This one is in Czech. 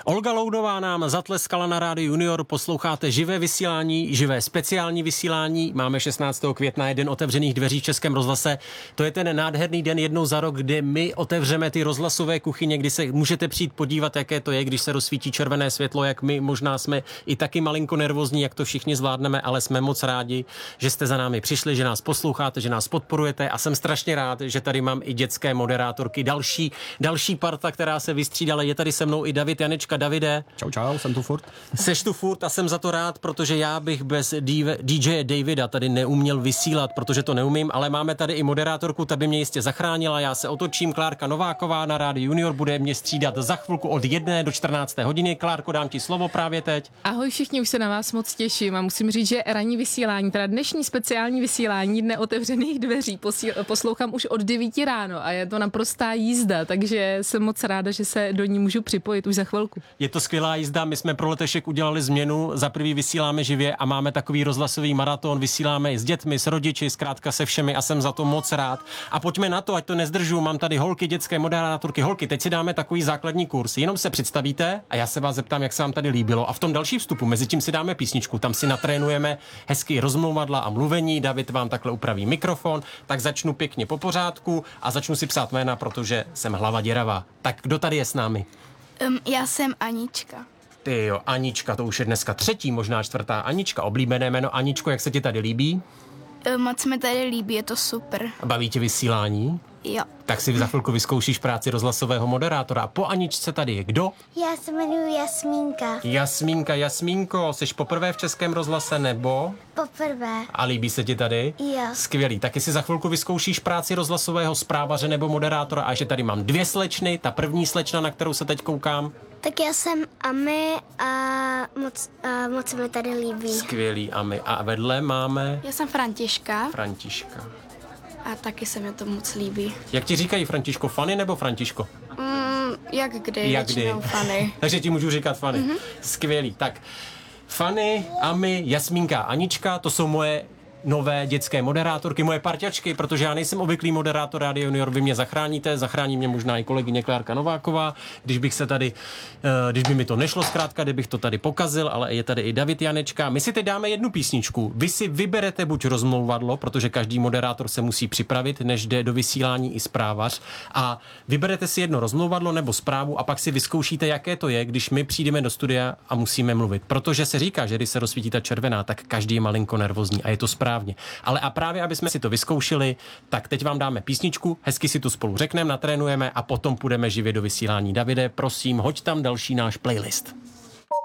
Olga Loudová nám zatleskala na Rádiu Junior, posloucháte živé vysílání, živé speciální vysílání. Máme 16. května den otevřených dveří v Českém rozhlase. To je ten nádherný den jednou za rok, kdy my otevřeme ty rozhlasové kuchyně, kdy se můžete přijít podívat, jaké to je, když se rozsvítí červené světlo, jak my možná jsme i taky malinko nervózní, jak to všichni zvládneme, ale jsme moc rádi, že jste za námi přišli, že nás posloucháte, že nás podporujete a jsem strašně rád, že tady mám i dětské moderátorky. Další parta, která se vystřídala, je tady se mnou i David Janečka. Davide. Čau, jsem tu furt. Seš tu furt a jsem za to rád, protože já bych bez DJ Davida tady neuměl vysílat, protože to neumím, ale máme tady i moderátorku, ta by mě jistě zachránila. Já se otočím, Klárka Nováková na Rádiu Junior bude mě střídat za chvilku od 1 do 14 hodiny. Klárko, dám ti slovo právě teď. Ahoj všichni, už se na vás moc těším a musím říct, že ranní vysílání, teda dnešní speciální vysílání Dne otevřených dveří poslouchám už od 9 ráno a je to naprostá jízda, takže jsem moc ráda, že se do ní můžu připojit už za chvilku. Je to skvělá jízda, my jsme pro letošek udělali změnu, za prvý vysíláme živě a máme takový rozhlasový maraton, vysíláme i s dětmi, s rodiči, zkrátka se všemi a jsem za to moc rád. A pojďme na to, ať to nezdržu, mám tady holky, dětské moderátorky, holky, teď si dáme takový základní kurz, jenom se představíte a já se vás zeptám, jak se vám tady líbilo a v tom další vstupu, mezi tím si dáme písničku, tam si natrénujeme hezky rozmluvadla a mluvení, David vám takhle upraví mikrofon, tak začnu pěkně po pořádku a začnu si psát jména, protože jsem hlava děravá. Tak kdo tady je s námi? Já jsem Anička. Ty jo, Anička, to už je dneska 3., možná 4. Anička, oblíbené jméno. Aničko, jak se ti tady líbí? Moc mi tady líbí, je to super. Baví tě vysílání? Jo. Tak si za chvilku vyzkoušíš práci rozhlasového moderátora. A po Aničce tady je kdo? Já se jmenuji Jasmínka. Jasmínko, jsi poprvé v Českém rozhlase nebo? Poprvé. A líbí se ti tady? Jo. Skvělý. Taky si za chvilku vyzkoušíš práci rozhlasového zprávaře nebo moderátora. A že tady mám 2 slečny, ta první slečna, na kterou se teď koukám. Tak já jsem Ami a moc se mi tady líbí. Skvělý, Ami. A vedle máme Já jsem Františka Františka. a taky se mi to moc líbí. Jak ti říkají, Františko, Fanny nebo Františko? Jak kdy, většinou Fanny. Takže ti můžu říkat Fanny. Skvělý. Tak Fanny, Ami, Jasmínka, Anička, to jsou moje nové dětské moderátorky, moje parťačky, protože já nejsem obvyklý moderátor Rádia Junior, vy mě zachráníte, zachrání mě možná i kolegyně Klárka Nováková, když by mi to nešlo zkrátka, kdybych to tady pokazil, ale je tady i David Janečka. My si teď dáme jednu písničku. Vy si vyberete buď rozmlouvadlo, protože každý moderátor se musí připravit, než jde do vysílání i zprávař, a vyberete si jedno rozmlouvadlo nebo zprávu a pak si vyzkoušíte, jaké to je, když my přijdeme do studia a musíme mluvit. Protože se říká, že když se rozsvítí ta červená, tak každý je malinko nervózní a je to správně. Ale a právě, aby jsme si to vyzkoušeli, tak teď vám dáme písničku, hezky si tu spolu řekneme, natrénujeme a potom půjdeme živě do vysílání. Davide, prosím, hoď tam další náš playlist.